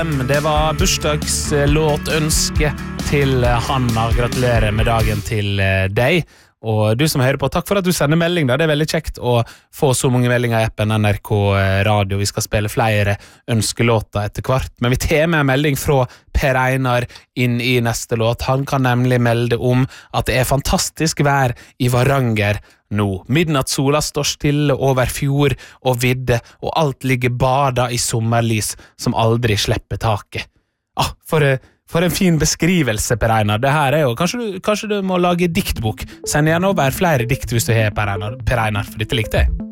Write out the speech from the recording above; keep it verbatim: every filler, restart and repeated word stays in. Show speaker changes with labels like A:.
A: Det var bursdagslåtønske til Hanna. Gratulerer med dagen til deg. Og du som hører på, takk for at du sender melding da. Det er veldig kjekt å få så mange meldinger i appen N R K Radio. Vi skal spille flere ønskelåter etter hvert. Men vi tar med en melding fra Per Einar inn i neste låt. Han kan nemlig melde om at det er fantastisk vær i Varanger nå. Midnattssola står stille over fjord og vidde, og alt ligger bada i sommerlys som aldri slipper taket. Ah, for For en fin beskrivelse, Per Einar. Det her er jo, kanskje du, kanskje du må lage diktbok. Send gjerne over flere dikt hvis du har, Per Einar, Per Einar, for dette likte jeg.